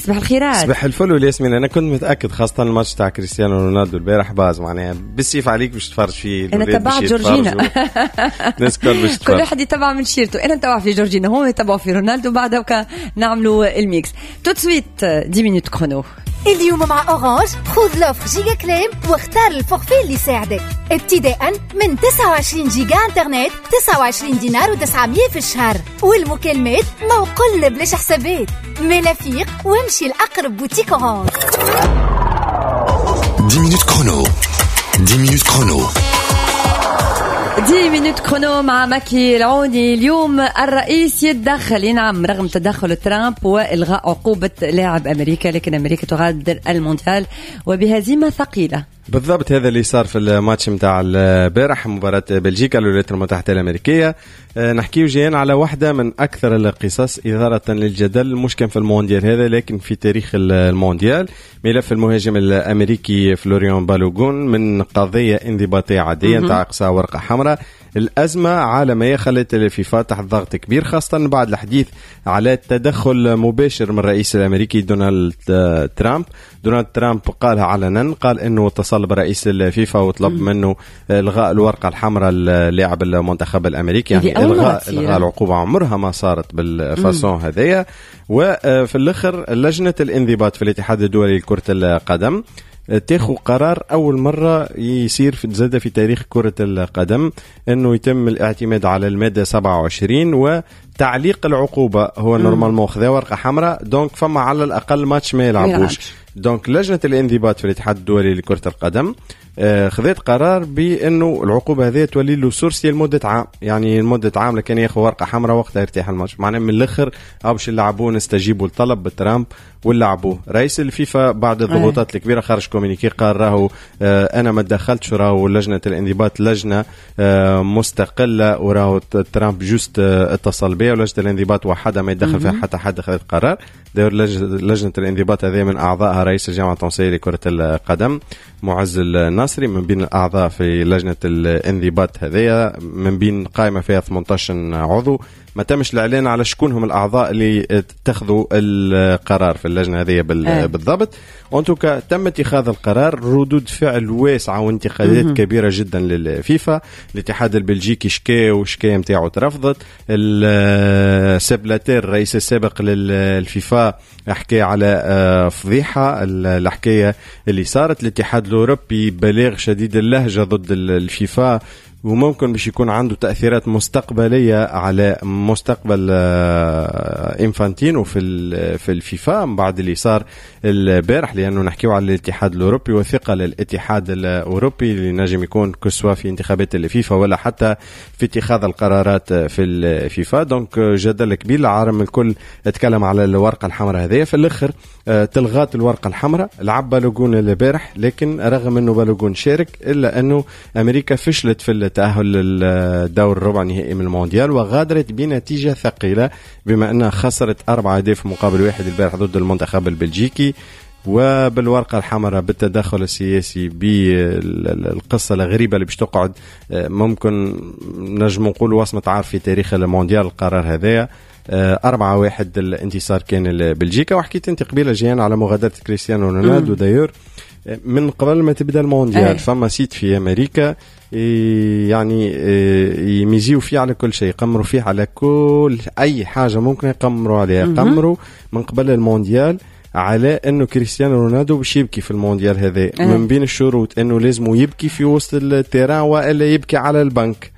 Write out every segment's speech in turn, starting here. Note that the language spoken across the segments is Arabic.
صباح الخيرات. صباح الفل والياسمين. انا كنت متاكد خاصه الماتش تاع كريستيانو رونالدو البارح باز معناها بالسيف عليك باش تفرج فيه. انا تبعت جورجينا الناس باش كل واحد يتبع من شيرته. انا نتبع في جورجينا هم يتبعوا في رونالدو بعدها نعملوا الميكس. تو سويت 10 مينوت كرونو. اليوم مع أورانج خذ لوفر جيجا كليم واختار الفورفي اللي يساعدك ابتداء من 29 جيجا انترنت 29 دينار و900 في الشهر، والمكالمات ما وقلنا بلاش حسابات. ملافيق وامشي لأقرب بوتيك أورانج. 10 minutes chrono. 10 minutes chrono. 10 مينوت كرونو مع مكي العوني. اليوم الرئيس يتدخل، ينعم رغم تدخل ترامب وإلغاء عقوبة لاعب أمريكا، لكن أمريكا تغادر المونديال وبهزيمة ثقيلة. بالضبط هذا اللي صار في الماتش متاع البارح مباراة بلجيكا الولايات المتحدة الأمريكية. نحكيو جيان على واحدة من أكثر القصص إثارة للجدل مش كان في المونديال هذا لكن في تاريخ المونديال. ملف المهاجم الأمريكي فلوريان بالوغون من قضية انضباطية عادية نتاع إقصاء ورقة حمراء. الأزمة عالمية خلت الفيفا تحت ضغط كبير خاصة بعد الحديث على تدخل مباشر من الرئيس الأمريكي دونالد ترامب. دونالد ترامب قالها علنا، قال إنه اتصل برئيس الفيفا وطلب منه إلغاء الورقة الحمراء للاعب المنتخب الأمريكي، يعني إلغاء العقوبة عمرها ما صارت بالفاسون هذية. وفي الآخر لجنة الانضباط في الاتحاد الدولي لكرة القدم تاخذ قرار أول مرة يصير في زادة في تاريخ كرة القدم أنه يتم الاعتماد على المادة 27 وتعليق العقوبة. هو نورمالمون خذا ورقة حمراء دونك فما على الأقل ماتش ما يلعبوش. دونك لجنة الانضباط في الاتحاد الدولي لكرة القدم خذت قرار بأنه العقوبة هذه تولي له سورسية لمدة عام، يعني لمدة عام لكن ياخذ ورقة حمراء وقتها يرتاح الماتش. معناه من الآخر أو باش يلعبون استجيبوا لطلب بترامب ولعبوه. رئيس الفيفا بعد الضغوطات الكبيرة خرج كومينيكي قال راهو أنا ما دخلتش، راهو لجنة الانضباط لجنة مستقلة وراهو ترامب جوست اتصل بها ولجنة الانضباط وحدها ما يدخل فيها حتى حد. خذت قرار دور لجنة الانضباط هذه من أعضائها رئيس الجامعة التونسية لكرة القدم معز الناصري، من بين الأعضاء في لجنة الانضباط هذه من بين قائمة فيها 18 عضو. ما تمش الإعلان على شكون هم الأعضاء اللي اتخذوا القرار في اللجنة هذه بالضبط. وانتوكا تم اتخاذ القرار ردود فعل واسعة وانتقادات كبيرة جدا للفيفا. الاتحاد البلجيكي شكاية متاعه ترفضت. السبلاتير الرئيس السابق للفيفا حكى على فضيحة الحكاية اللي صارت. الاتحاد الأوروبي بلاغ شديد اللهجة ضد الفيفا وممكن باش يكون عنده تأثيرات مستقبلية على مستقبل إنفانتينو في الفيفا بعد اللي صار البارح، لأنه نحكيو على الاتحاد الأوروبي وثقة للاتحاد الأوروبي اللي نجم يكون كسوا في انتخابات الفيفا ولا حتى في اتخاذ القرارات في الفيفا. دونك جدل كبير العالم الكل اتكلم على الورقة الحمراء هذه. في الآخر تلغات الورقة الحمراء. لعب بالوغون البارح لكن رغم أنه بالوغون شارك إلا أنه أمريكا فشلت في التأهل للدور الربع نهائي من المونديال وغادرت بنتيجة ثقيلة بما أنها خسرت 4 أهداف مقابل 1 البارح ضد المنتخب البلجيكي. وبالورقة الحمراء بالتدخل السياسي بالقصة الغريبة اللي باش تقعد ممكن نجم نقول وصمة عار في تاريخ المونديال القرار هذا. 4-1 الانتصار كان بلجيكا. وحكيت انت قبيلة جيان على مغادرة كريستيانو رونالدو دايور من قبل ما تبدأ المونديال. فما سيت في أمريكا يعني يميزيو فيه على كل شيء، يقمروا فيه على كل أي حاجة ممكن يقمروا عليها. قمروا من قبل المونديال على أنه كريستيانو رونالدو باش يبكي في المونديال هذا. من بين الشروط أنه لازم يبكي في وسط التيران وإلا يبكي على البنك.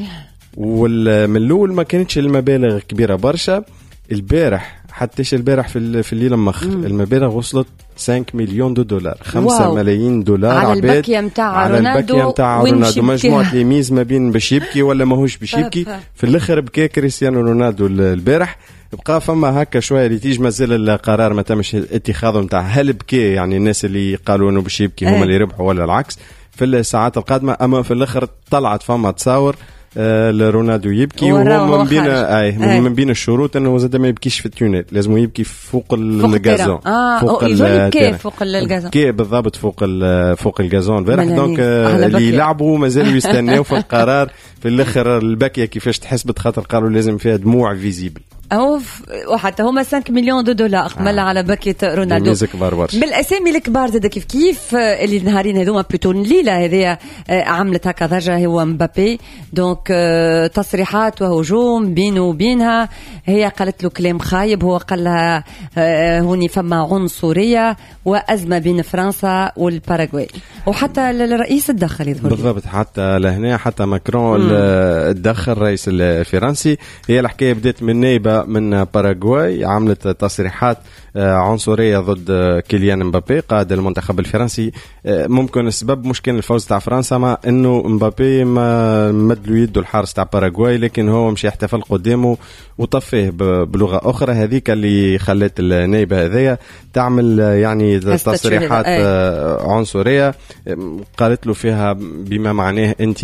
ومن الأول ما كانتش المبالغ كبيرة برشا. البارح حتىش البارح في الليلة مخ المبالغ وصلت 5 مليون دولار 5 ملايين دولار على البكية متاع رونالدو. مجموعة ليميز ما بين باش يبكي ولا ماهوش باش يبكي. في الآخر بكى كريستيانو رونالدو البارح. بقى فما هكا شوية اللي تيجي مازال القرار ما تمش اتخاذه متاع هل بكى يعني الناس اللي قالوا انه باش يبكي هما اللي ربحوا ولا العكس في الساعات القادمة. اما في الآخر طلعت فما تصاور لرونالدو يبكي وهو من بين الشروط انه زاد ما يبكيش في التونيل، لازم يبكي فوق الغازون. فوق الغازون كي بالضبط فوق الغازون البارح. دونك اللي يلعبوا مازالوا يستناو في القرار في الاخر البكيه كيفاش تحسبت خاطر قالوا لازم فيها دموع فيزيبل. وحتى هما 5 مليون دولار قمل على باكيت رونالدو بالاسامي الكبار زاد كيف اللي نهارين هذوما بلوتو الليله هذه عملت هكا ضجه هو مبابي دونك تصريحات وهجوم بينه وبينها هي قالت له كلام خايب هو قال لها هوني فما عنصريه وازمه بين فرنسا والباراغواي وحتى الرئيس تدخل بالضبط حتى لهنا حتى ماكرون تدخل الرئيس الفرنسي هي الحكايه بدات من نيبه من باراغواي عملت تصريحات عنصريه ضد كيليان مبابي قائد المنتخب الفرنسي ممكن السبب مش كان الفوز تاع فرنسا مع انه مبابي ما مدلو يده الحارس تاع باراغواي لكن هو مش يحتفل قدامه وطفيه بلغه اخرى هذيك اللي خلت النيبه هذيا تعمل يعني تصريحات عنصريه قالت له فيها بما معناه انت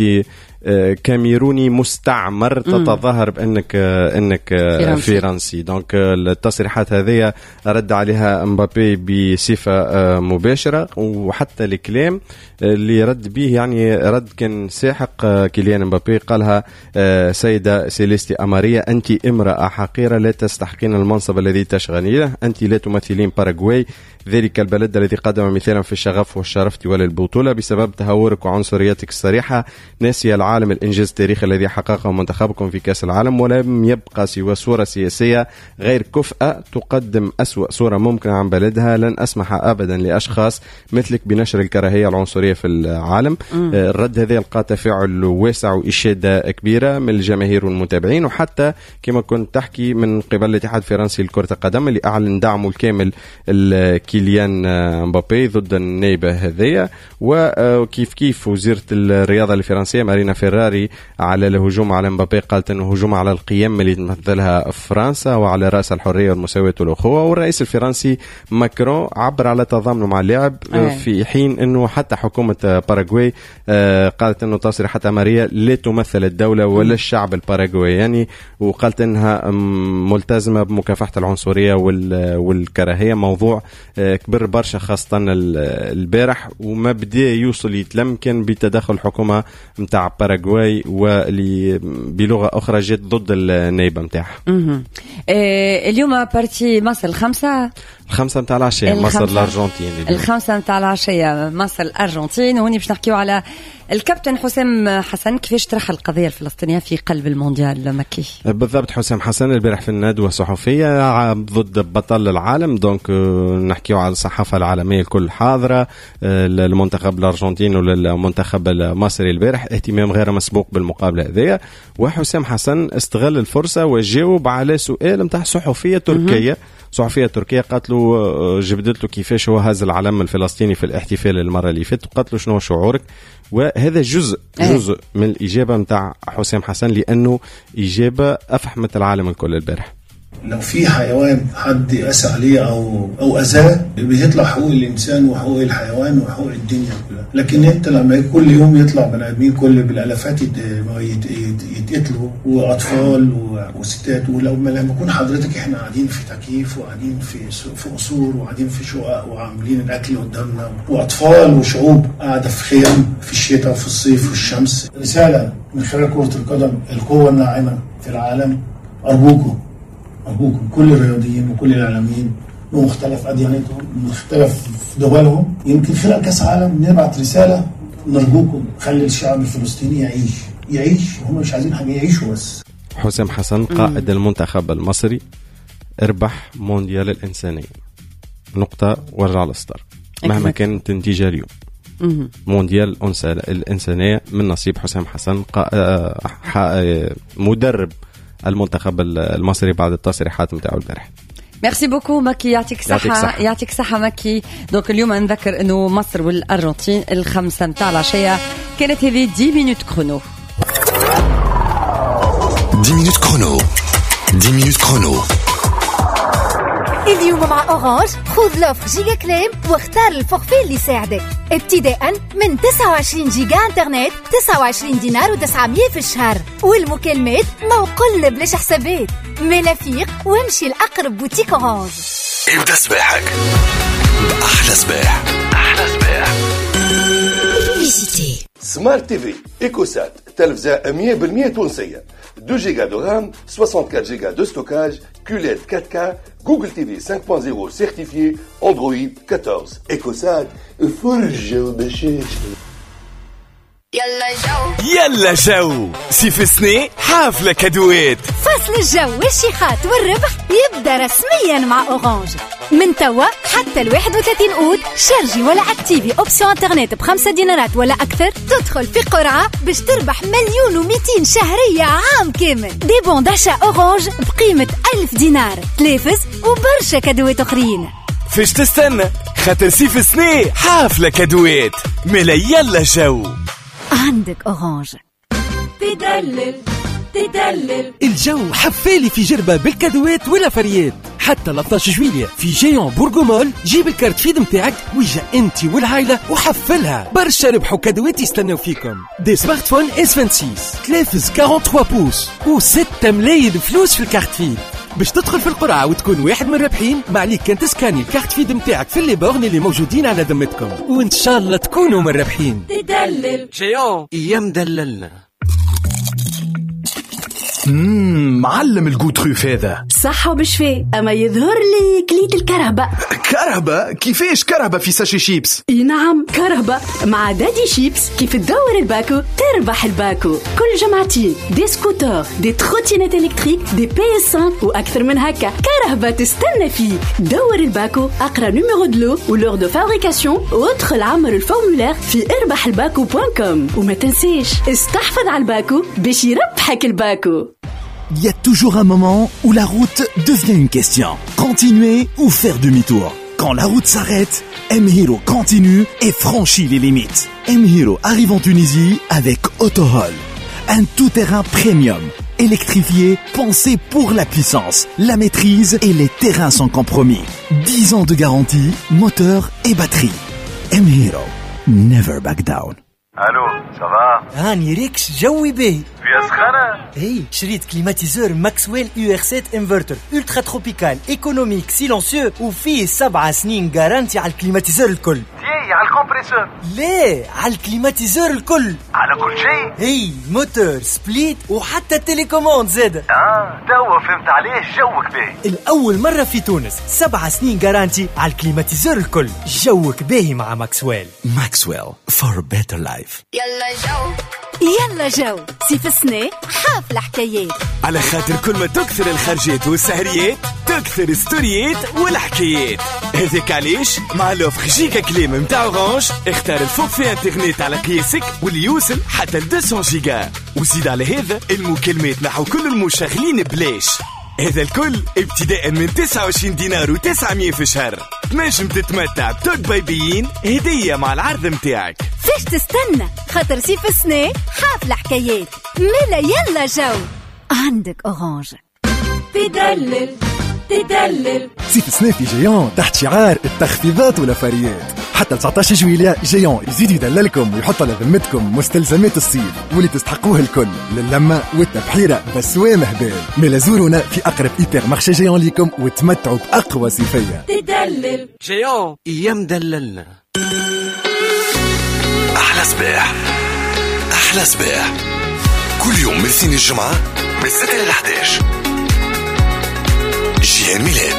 كاميروني مستعمر تتظاهر بانك فرنسي دونك التصريحات هذه رد عليها مبابي بصفه مباشره وحتى الكلام اللي رد به يعني رد كان ساحق كيليان مبابي قالها سيده سيليستي أمارية أنت امرأة حقيرة لا تستحقين المنصب الذي تشغلينه أنت لا تمثلين باراغواي ذلك البلد الذي قدم مثالا في الشغف والشرف وللبطولة بسبب تهورك وعنصريتك الصريحة ناسي العالم الإنجاز التاريخي الذي حققه منتخبكم في كأس العالم ولم يبقى سوى صورة سياسية غير كفءة تقدم أسوأ صورة ممكنة عن بلدها لن أسمح أبدا لأشخاص مثلك بنشر الكراهية العنصرية في العالم الرد هذا يلقى تفاعل واسع وإشادة كبيرة من الجماهير والمتابعين وحتى كما كنت تحكي من قبل الاتحاد الفرنسي لكرة القدم اللي أعلن دعمه الكامل كيليان مبابي ضد النيبة هذية وكيف وزيرة الرياضة الفرنسية مارينا فيراري على الهجوم على مبابي قالت أنه هجوم على القيم اللي تمثلها فرنسا وعلى رأس الحرية والمساواة والأخوة والرئيس الفرنسي ماكرون عبر على تضامنه مع اللاعب في حين أنه حتى حكومة باراغواي قالت أنه تصريحات أمارية لا تمثل الدولة ولا الشعب الباراغواياني وقالت أنها ملتزمة بمكافحة العنصرية والكراهية موضوع كبر برشا خاصة البارح وما بدأ يوصل يتلمكن بتدخل الحكومة متاع باراغواي واللي بلغة أخرى جت ضد النيبة متاعها. اليوم بارتي مصر الخمسة متاع العشية مصر الأرجنتين الخمسة متاع العشية مصر الأرجنتين وهني باش نحكيو على الكابتن حسام حسن كيفاش طرح القضية الفلسطينية في قلب المونديال مكي. بالضبط حسام حسن البارح في الندوة الصحفية ضد بطل العالم دونك نحكيو على الصحافة العالمية الكل حاضرة المنتخب الأرجنتين والمنتخب المصري البارح اهتمام غير مسبوق بالمقابلة هذه وحسام حسن استغل الفرصة وجاوب على سؤال متاع صحفية تركية قالت له جبدت له كيفاش هو هز العلم الفلسطيني في الاحتفال المرة اللي فاتت وقالت له شنو شعورك وهذا جزء من الإجابة متاع حسام حسن لأنه إجابة أفحمت العالم الكل البارح. لو في حيوان حد يقاسى عليه او اذاه بيطلع حقوق الانسان وحقوق الحيوان وحقوق الدنيا كلها لكن انت لما كل يوم يطلع بني ادمين كل بالالافات يتقتلوا واطفال وستات ولما يكون حضرتك احنا قاعدين في تكييف وقاعدين في قصور وقاعدين في شقق وعاملين الاكل قدامنا واطفال وشعوب قاعده في خيام في الشتاء وفي الصيف والشمس رساله من خلال كرة القدم القوة الناعمة في العالم أرجوكم كل الرياضيين وكل الإعلاميين ومختلف أديانتهم ومختلف دولهم يمكن خلال كأس العالم نبعت رسالة نرجوكم خلي الشعب الفلسطيني يعيش وهم مش عايزين حاجة يعيشوا بس. حسام حسن قائد المنتخب المصري اربح مونديال الإنسانية نقطة ورجع الأسطر مهما كانت النتيجة اليوم مونديال الإنسانية من نصيب حسام حسن مدرب المنتخب المصري بعد التصريحات متاعه البارح. ميرسي بوكو مكي يعطيك صحة مكي. دونك اليوم نذكر انه مصر والارجنتين الخمسة متاع العشية كانت هذه 10 مينوت كرونو. 10 مينوت كرونو اليوم مع أورانج خذ لوفر جيجا كليم واختار الفورفيه اللي يساعدك ابتداء من 29 جيجا انترنت 29 دينار و900 في الشهر والمكالمات موقلنا بلاش حسابات ملافيق وامشي لأقرب بوتيك أورانج. ابدأ صباحك بأحلى صباح. سمارت تي في إيكوسات تلفزة 100% تونسية 2 جيجا دو رام 64 جيجا دو ستوكاج QLED 4K جوجل تي في 5.0 سيرتيفيي اندرويد 14 إيكوسات فرج وبشاشة. يلا جو سيف سني حافلة كادوات. فصل الجو والشيخات والربح يبدأ رسميا مع أورانج من توا حتى 31 أوت. شارجي ولا اكتيفي اوبسيون انترنت ب5 دينارات ولا أكثر، تدخل في قرعة باش تربح 1,200,000 شهرية عام كامل. دي بون داشا أورانج بقيمة 1000 دينار، تلافز وبرشا كادوات أخرين. فيش تستنى خاطر سيف سني حافلة كادوات ملا. يلا جو عندك أورانج. تدلل الجو حفالي في جربة بالكادوات ولا فريات. حتى 13 جويلية في جيون بورغومول جيب الكارت فيد متاعك ويجا انت والعائلة وحفلها. برشا ربح وكادوات يستنوا فيكم. دي سمارت فون S26 تلافز 43 بوس و6 ملايين فلوس في الكارت فيد. باش تدخل في القرعة وتكون واحد من الرابحين ما عليك كان تسكاني الكارت فيد متاعك في اللي بورن اللي موجودين على ذمتكم، وان شاء الله تكونوا من الرابحين. تدلل جيون ايام دللنا. معلم الجوتروف هذا صح وبشفاء، اما يظهر لي كليت الكرهبة. كرهبة؟ كيفاش كرهبة في ساشي شيبس؟ اي نعم كرهبة مع دادي شيبس. كيف تدور الباكو تربح الباكو. كل جمعتين دي سكوتر، دي تروتينات الكتريك، دي PS5 واكثر من هكا. كرهبة تستنى فيك. دور الباكو، اقرا نيميرو دلو ولور دو فابريكاسيون وادخل عمر الفورمولير في اربحالباكو.com. وما تنسيش استحفظ على الباكو باش يربحك الباكو. Il y a toujours un moment où la route devient une question. Continuer ou faire demi-tour. Quand la route s'arrête, M-Hero continue et franchit les limites. M-Hero arrive en Tunisie avec Autohol. Un tout-terrain premium, électrifié, pensé pour la puissance, la maîtrise et les terrains sans compromis. 10 ans de garantie, moteur et batterie. M-Hero. Never back down. الو صافا هاني ريكس جوي باهي فيها سخانة. اي شريت كليماتيزور ماكسويل UR7 انفرتر الترا تروبيكال ايكونوميك سيلونسيو وفيه 7 سنين جارانتي على الكليماتيزور الكل. تي على الكمبريسور؟ ليه على الكليماتيزور الكل، على كل شيء. اي موتور سبليت وحتى التليكوموند زاد. توا فهمت عليه جوك باهي. الأول مرة في تونس 7 سنين جارانتي على الكليماتيزور الكل. جوك باهي مع ماكسويل. ماكسويل for a better life. يلا جو سيف السنة حافلة حكايات. على خاطر كل ما تكثر الخرجات والسهريات تكثر ستوريات والحكايات. هذاك علاش مع لوفر جيجا كليم متاع اورانج اختار الفوق في انترنت على قياسك واللي يوصل حتى 200 جيجا. وزيد على هذا المكالمات نحو كل المشغلين بلاش. هذا الكل ابتداء من 29 دينار و900 في الشهر. تنجم تتمتع بتوت بايبيين هدية مع العرض متاعك. فيش تستنى خاطر سيف السنة حافلة حكايات ملا. يلا جو عندك أورانج. تدلل سيف السنة في جيون تحت شعار التخفيضات والوفريات. حتى 19 جويلية جيون يزيد يدللكم ويحط على ذمتكم مستلزمات الصيف واللي تستحقوه الكل للمة والتبحيرة بسوام هبال. ملا زورونا في أقرب إيبر مارشي جيون ليكم وتمتعوا بأقوى صيفية. تدلل جيون ايام دللنا. أحلى صباح أحلى صباح كل يوم من الاثنين الجمعة من 6 إلى 11. جيان ميلاد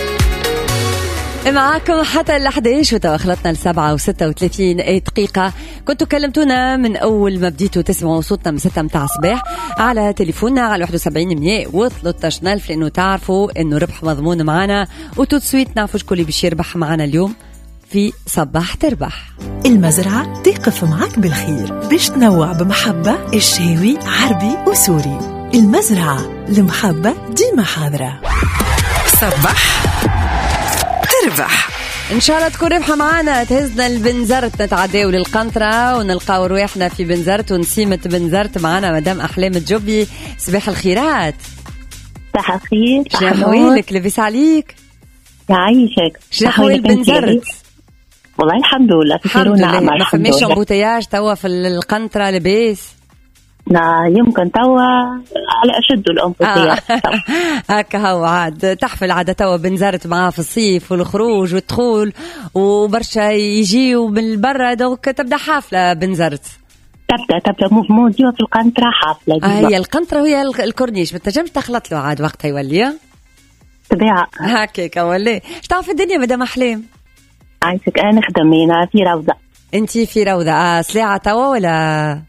معاكم حتى ال11 وتوخلتنا ل7:36 دقيقة. كنتوا كلمتونا من أول ما بديتوا تسمعوا صوتنا من 6 متاع صباح على تليفوننا على 71-113 لأنه تعرفوا إنه ربح مضمون معنا وتوتسويت نعرفوا شكون اللي بيش يربح معنا اليوم في صباح تربح. المزرعة تقف معك بالخير باش تنوع بمحبة الشاوي عربي وسوري. المزرعة المحبة ديما حاضرة. صباح تربح ان شاء الله تكون ربحة معنا. تهزنا البنزرت نتعداو للقنطرة ونلقاو رواحنا في بنزرت ونسيمة بنزرت معنا مدام أحلام الجبي. صباح الخيرات. صباح الخير. شنو أحوالك؟ لبس عليك يعيشك. شنو أحوالك بنزرت؟ والله الحمد لله الحمد لله. ما فماش امبوتياج توا في القنطرة لباس؟ لا يمكن توا على أشد الأمبوتياج. هكا هو عاد تحفل عادة توا بنزرت معاه في الصيف والخروج والدخول وبرشا يجيوا من برا دوك تبدأ حافلة بنزرت. تبدا موفمون ديما في القنطرة حافلة. هي القنطرة وهي الكورنيش، ما تنجمش تخلط له عاد وقتها يولي طبيعة هكاك ولا ايش تعرف الدنيا مدام أحلام؟ عايزك أنا نخدم هنا في روضة. أنتي في روضة سلاعة توا ولا؟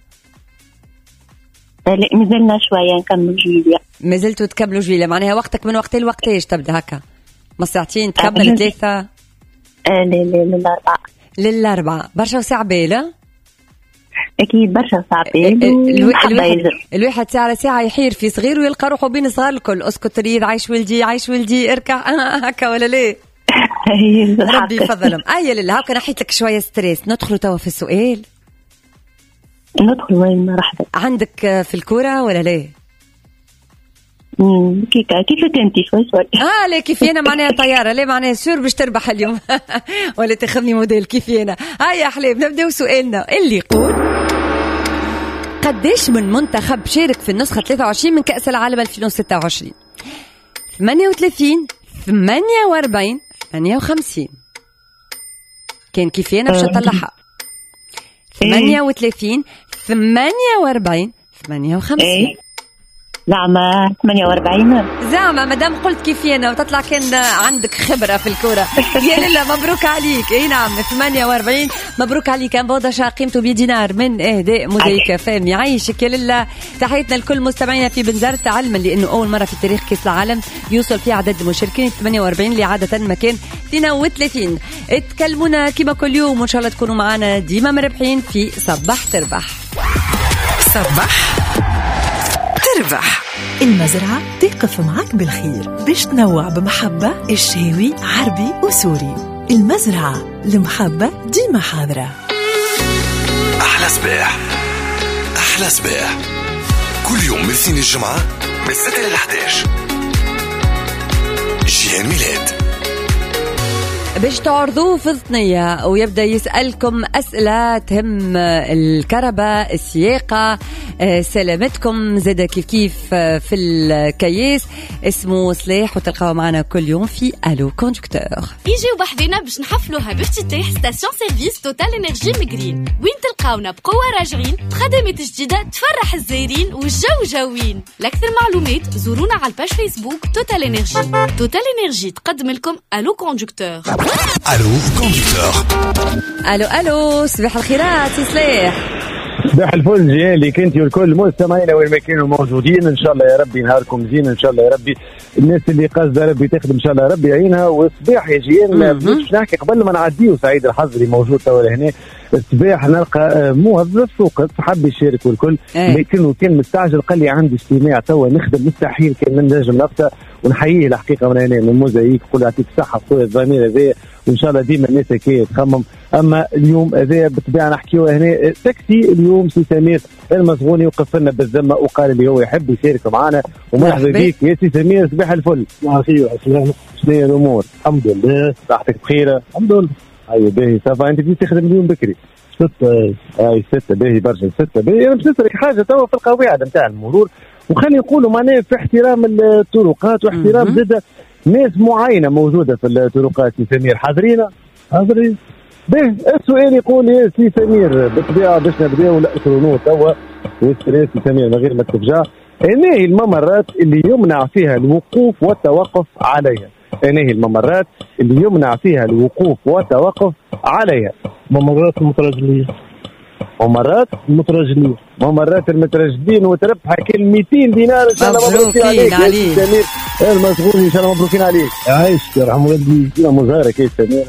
لا مازلنا شوية نكمل جويلية. مازلتوا تكملوا جويلية، معناها وقتك من وقت لوقتاش تبدا هكا؟ ما ساعتين تكمل 3؟ للأربعة. للأربعة برشا وساعة بالة؟ أكيد برشا ساعة بالة. الواحد ساعة لساعة يحير في صغير ويلقى روحه بين صغار الكل. اسكت ريض، عايش ولدي عايش ولدي اركع هكا ولا ليه؟ ربي يفضلهم. أي لله هاكا نحيت لك شوية ستريس. ندخلوا توا في السؤال. ندخل وين مرحبا. عندك في الكورة ولا ليه؟ كيف انتي شوي لا كيفي انا معناها طياره، ليه معناها سور باش تربح اليوم ولا تاخذني موديل كيفي انا. هيا احلام نبداو سؤالنا اللي يقول قديش من منتخب شارك في النسخه 23 من كاس العالم 2026؟ 38 48 58. كان كيفي انا باش نطلعها 38 48 58. زعما 48. زعما مادام قلت كيفي انا وتطلع كان عندك خبره في الكوره. يا لله مبروك عليك. اي نعم 48 مبروك عليك. ان بودشا قيمته بدينار من اهداء موزايك فام. يعيشك يا لله. تحياتنا لكل مستمعينا في بنزرت، علما لانه اول مره في تاريخ كاس العالم يوصل فيه عدد المشاركين 48 اللي عاده مكان 32. اتكلمونا كما كل يوم وان شاء الله تكونوا معنا ديما مربحين في صباح تربح. صباح تربح. المزرعة تقف معك بالخير باش تنوع بمحبة الشاوي عربي وسوري. المزرعة المحبة ديما حاضرة. أحلى صباح أحلى صباح كل يوم من الاثنين الجمعة من 6 ل 11. جيان ميلاد باش تعرضوه في الثنية ويبدأ يسألكم أسئلة تهم الكهرباء، السياقة، سلامتكم، زاد كيف في الكياس. اسمه صلاح وتلقاو معنا كل يوم في ألو كونجكتور. يجيو بحذنا باش نحفلوها بافتتاح ستاسيون سيرفيس توتال انرجي مقرين، وين تلقاونا بقوة راجعين بخدمات جديدة تفرح الزايرين والجو جوين. لأكثر معلومات زورونا على الباج فيسبوك توتال انرجي. توتال انرجي تقدم لكم ألو كونجكتور. ألو كونجكتور. ألو صباح الخيرات يا صلاح. صباح الفل جيالي كنتي والكل مستمعينا وين ما كانوا موجودين. ان شاء الله يا ربي نهاركم زين، ان شاء الله يا ربي الناس اللي قاصده ربي تخدم ان شاء الله ربي يعينها. والصباح يا جيال باش نحكي قبل ما نعديو سعيد الحظ اللي موجود توا هنا. الصباح نلقى موظف سوق حب يشارك والكل لكنه كان مستعجل قال لي عندي اجتماع توا نخدم مستحيل كان من نجم نفسه. ونحييه الحقيقه من هنا من موزايك نقول يعطيك الصحه خويا الضمير هذا وان شاء الله ديما الناس هكا تخمم. اما اليوم هذا بالطبيعه نحكيوه هنا تاكسي اليوم سي سمير المصغوني وقف لنا بالذمه وقال لي هو يحب يشارك معنا. ومرحبا بك يا سي سمير صباح الفل. عافيه وسلامه. شنو هي الامور؟ الحمد لله صحتك بخير؟ الحمد لله. ايوه باهي صافا. انت بديت تخدم اليوم بكري 6 اي 6 باهي برشا 6 باهي. انا باش نسالك حاجه توا في القواعد نتاع المرور وخلي نقولوا معناها في احترام الطرقات واحترام زاد ناس معينه موجوده في الطرقات. سي سمير حاضرين؟ حاضرين. باهي السؤال يقول يا سي سمير بالطبيعه باش نبداو الالكترونات توا والسي سمير من غير ما تفجع. هنا هي الممرات اللي يمنع فيها الوقوف والتوقف عليها. هنا هي الممرات اللي يمنع فيها الوقوف والتوقف عليها. ممرات المترجليه. ممرات المترجلين. ممرات المترجلين وتربح كل 200 دينار ان شاء الله. مبروكين عليك يا سمير المسؤول ان شاء الله. مبروكين عليك. عايش يرحم والدي. مزارك يا سمير.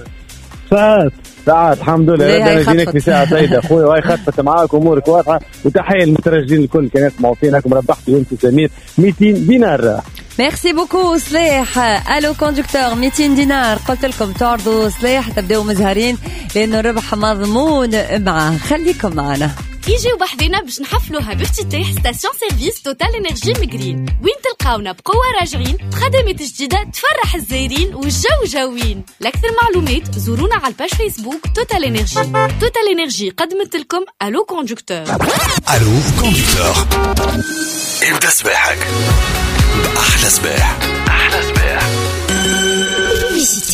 ساعات الحمد لله. انا جيناك في ساعه سعيده اخويا وهي خطفت معاك امورك واضحه. وتحيه للمترجلين الكل كان يسمعوا فيناكم ربحتوا انت سمير 200 دينار. ميرسي بوكو صلاح. الو كوندكتور 200 دينار قلت لكم تعرضوا صلاح تبداو مزهرين لانه الربح مضمون معه. خليكم معنا. يجيو بحذنا باش نحفلوها بافتتاح ستاسيون سيرفيس توتال انرجي مقرين، وين تلقاونا بقوة راجعين بخدمات جديدة تفرح الزايرين والجو جوين. لأكثر معلومات زورونا على الباج فيسبوك توتال انرجي. توتال انرجي قدمت لكم الو كوندكتور. الو كوندكتور. ابدا صباحك بأحلى صباح. أحلى صباح.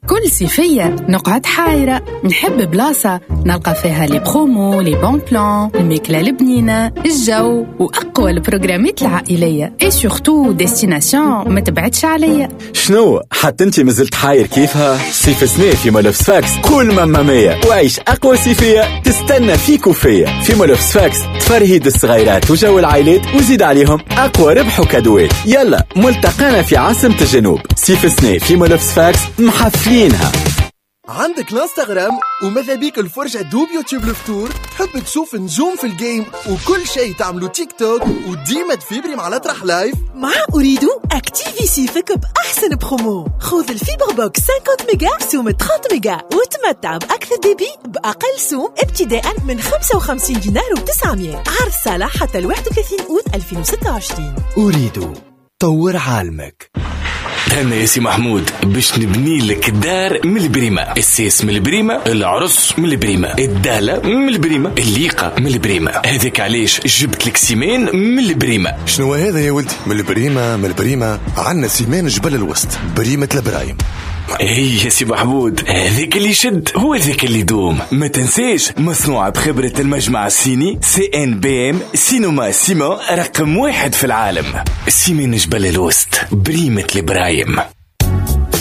كل صيفية نقعد حايرة، نحب بلاصة نلقى فيها لي برومو، لي بون بلان، الماكلة البنينة، الجو وأقوى البروغرامات العائلية اي سورتو ديستيناسيون ما تبعدش عليا. شنو حتى انت مازلت حاير كيفها؟ صيف سنة في مولف سفاكس كل مامية، وعيش أقوى صيفية تستنى فيك وفيا. في مولف سفاكس تفرهيد الصغيرات وجو العائلات وزيد عليهم أقوى ربح وكادوات. يلا ملتقانا في عاصمة الجنوب صيف سنة في مولف سفاكس محفلينها. عندك الانستغرام وماذا بيك الفرجة دوب يوتيوب الفطور؟ تحب تشوف نجوم في الجيم وكل شيء تعملوا تيك توك وديما تفيبري مع الأطرح لايف؟ مع أريدو أكتيفي سيفك بأحسن برومو. خذ الفيبر بوكس 50 ميجا سوم 30 ميجا وتمتع بأكثر ديبي بأقل سوم ابتداء من 55 دينار و900. عرض صالح حتى 31 أوت 2026. أريدو طور عالمك. أنا يا سي محمود باش نبني لك الدار من البريمة، السيس من البريمة، العرس من البريمة، الدالة من البريمة، الليقة من البريمة. هذاك علاش جبت لك سيمان من البريمة. شنو هذا يا ولدي؟ من البريمة عندنا سيمان جبل الوسط بريمة البرايم. ايه يا سي محمود، هذاك اللي يشد هو ذاك اللي يدوم. ما تنساش مصنوعة بخبرة المجمع الصيني CNBM سينما سيما رقم 1 في العالم. سيمان جبل الوسط بريمة البرايم.